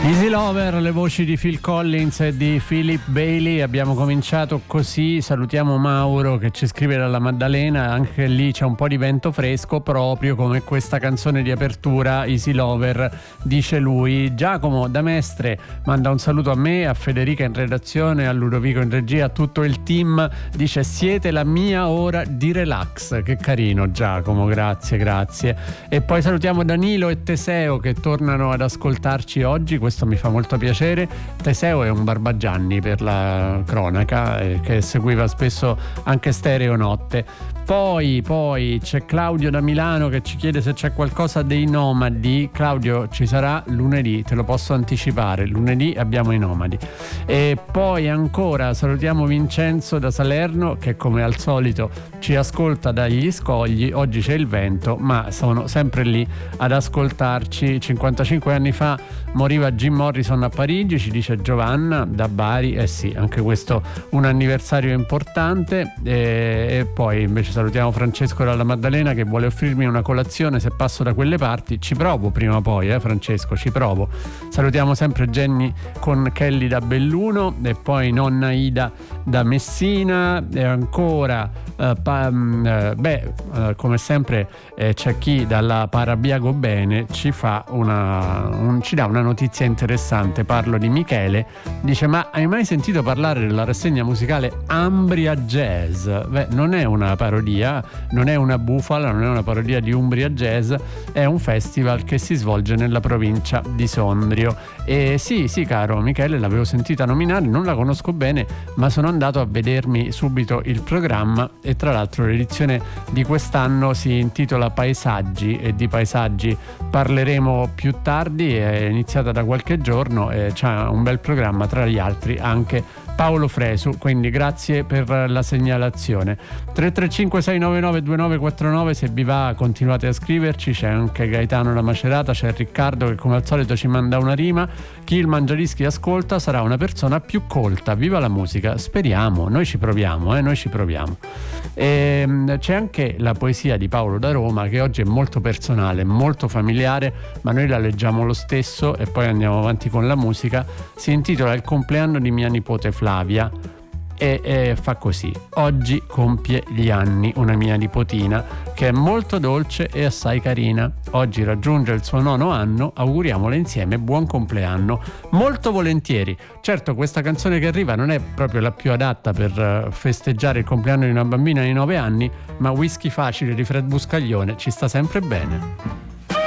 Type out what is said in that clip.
Easy Lover, le voci di Phil Collins e di Philip Bailey. Abbiamo cominciato così, salutiamo Mauro che ci scrive dalla Maddalena, anche lì c'è un po' di vento fresco, proprio come questa canzone di apertura, Easy Lover, dice lui. Giacomo da Mestre manda un saluto a me, a Federica in redazione, a Ludovico in regia, a tutto il team, dice siete la mia ora di relax. Che carino Giacomo, grazie. E poi salutiamo Danilo e Teseo che tornano ad ascoltarci oggi, questo mi fa molto piacere. Teseo è un Barbagianni per la cronaca, che seguiva spesso anche Stereo Notte. Poi c'è Claudio da Milano che ci chiede se c'è qualcosa dei Nomadi. Claudio, ci sarà lunedì, te lo posso anticipare, lunedì abbiamo i Nomadi. E poi ancora salutiamo Vincenzo da Salerno che come al solito ci ascolta dagli scogli. Oggi c'è il vento ma sono sempre lì ad ascoltarci. 55 anni fa moriva Jim Morrison a Parigi, ci dice Giovanna da Bari. Sì, anche questo un anniversario importante. E poi invece salutiamo Francesco dalla Maddalena che vuole offrirmi una colazione se passo da quelle parti. Ci provo prima o poi, Francesco, ci provo. Salutiamo sempre Jenny con Kelly da Belluno e poi nonna Ida da Messina. E ancora come sempre c'è chi dalla Parabiago Bene ci fa ci dà una notizia interessante. Parlo di Michele, dice ma hai mai sentito parlare della rassegna musicale Ambria Jazz? Non è una parodia, non è una bufala, non è una parodia di Umbria Jazz, è un festival che si svolge nella provincia di Sondrio. E sì caro Michele, l'avevo sentita nominare, non la conosco bene ma sono andato a vedermi subito il programma e tra l'altro l'edizione di quest'anno si intitola Paesaggi e di paesaggi parleremo più tardi, è iniziata da qualche giorno e c'ha un bel programma, tra gli altri anche Paolo Fresu, quindi grazie per la segnalazione. 335 699 2949, se vi va continuate a scriverci. C'è anche Gaetano la Macerata, c'è Riccardo che come al solito ci manda una rima. Chi il Mangiadischi ascolta sarà una persona più colta. Viva la musica, speriamo, noi ci proviamo. E c'è anche la poesia di Paolo da Roma che oggi è molto personale, molto familiare, ma noi la leggiamo lo stesso e poi andiamo avanti con la musica. Si intitola Il compleanno di mia nipote Flavia e fa così: oggi compie gli anni una mia nipotina che è molto dolce e assai carina. Oggi raggiunge il suo 9° anno, auguriamole insieme buon compleanno. Molto volentieri. Certo, questa canzone che arriva non è proprio la più adatta per festeggiare il compleanno di una bambina di 9 anni, ma Whisky Facile di Fred Buscaglione ci sta sempre bene.